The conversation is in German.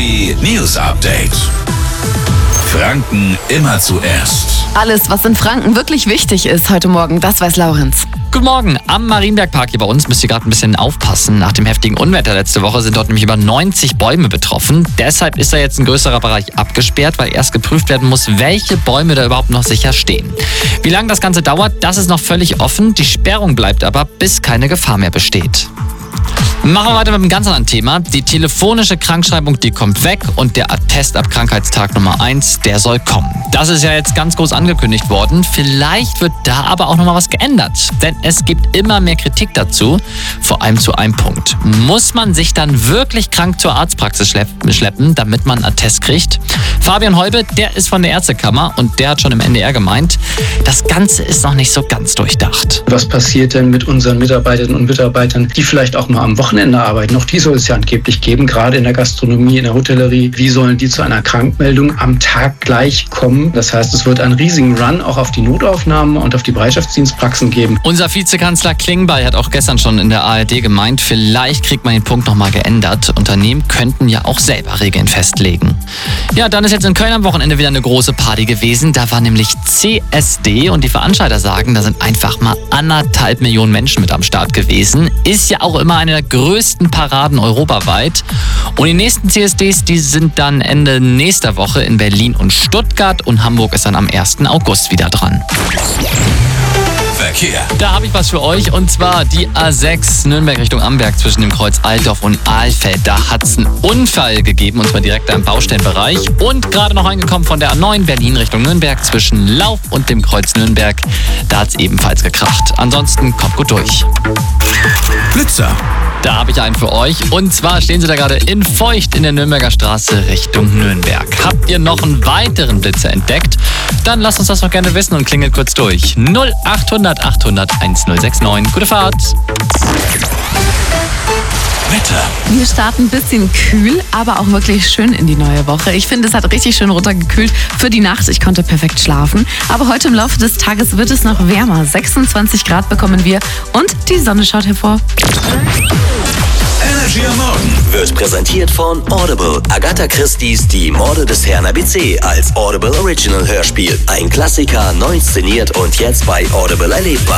Energy News Update. Franken immer zuerst. Alles, was in Franken wirklich wichtig ist heute Morgen, das weiß Laurenz. Guten Morgen. Am Marienbergpark hier bei uns müsst ihr gerade ein bisschen aufpassen. Nach dem heftigen Unwetter letzte Woche sind dort nämlich über 90 Bäume betroffen. Deshalb ist da jetzt ein größerer Bereich abgesperrt, weil erst geprüft werden muss, welche Bäume da überhaupt noch sicher stehen. Wie lange das Ganze dauert, das ist noch völlig offen. Die Sperrung bleibt aber, bis keine Gefahr mehr besteht. Machen wir weiter mit einem ganz anderen Thema. Die telefonische Krankschreibung, die kommt weg und der Attest ab Krankheitstag Nummer 1, der soll kommen. Das ist ja jetzt ganz groß angekündigt worden. Vielleicht wird da aber auch nochmal was geändert. Denn es gibt immer mehr Kritik dazu, vor allem zu einem Punkt. Muss man sich dann wirklich krank zur Arztpraxis schleppen, damit man einen Attest kriegt? Fabian Holbe, der ist von der Ärztekammer und der hat schon im NDR gemeint, das Ganze ist noch nicht so ganz durchdacht. Was passiert denn mit unseren Mitarbeiterinnen und Mitarbeitern, die vielleicht auch mal am Wochenende arbeiten? Auch die soll es ja angeblich geben, gerade in der Gastronomie, in der Hotellerie. Wie sollen die zu einer Krankmeldung am Tag gleich kommen? Das heißt, es wird einen riesigen Run auch auf die Notaufnahmen und auf die Bereitschaftsdienstpraxen geben. Unser Vizekanzler Klingbeil hat auch gestern schon in der ARD gemeint, vielleicht kriegt man den Punkt nochmal geändert. Unternehmen könnten ja auch selber Regeln festlegen. Ja, dann ist jetzt in Köln am Wochenende wieder eine große Party gewesen. Da war nämlich CSD und die Veranstalter sagen, da sind einfach mal 1,5 Millionen Menschen mit am Start gewesen. Ist ja auch immer eine der größten Paraden europaweit. Und die nächsten CSDs, die sind dann Ende nächster Woche in Berlin und Stuttgart und Hamburg ist dann am 1. August wieder dran. Verkehr. Da habe ich was für euch und zwar die A6 Nürnberg Richtung Amberg zwischen dem Kreuz Altdorf und Ahlfeld. Da hat es einen Unfall gegeben und zwar direkt da im Baustellenbereich. Und gerade noch reingekommen von der A9 Berlin Richtung Nürnberg zwischen Lauf und dem Kreuz Nürnberg. Da hat es ebenfalls gekracht. Ansonsten kommt gut durch. Blitzer. Da habe ich einen für euch. Und zwar stehen sie da gerade in Feucht in der Nürnberger Straße Richtung Nürnberg. Habt ihr noch einen weiteren Blitzer entdeckt? Dann lasst uns das doch gerne wissen und klingelt kurz durch. 0800 800 1069. Gute Fahrt! Wetter. Wir starten ein bisschen kühl, aber auch wirklich schön in die neue Woche. Ich finde, es hat richtig schön runtergekühlt für die Nacht. Ich konnte perfekt schlafen. Aber heute im Laufe des Tages wird es noch wärmer. 26 Grad bekommen wir und die Sonne schaut hervor. Energy am Morgen Wird präsentiert von Audible. Agatha Christie's Die Morde des Herrn ABC als Audible Original Hörspiel. Ein Klassiker, neu inszeniert und jetzt bei Audible erlebbar.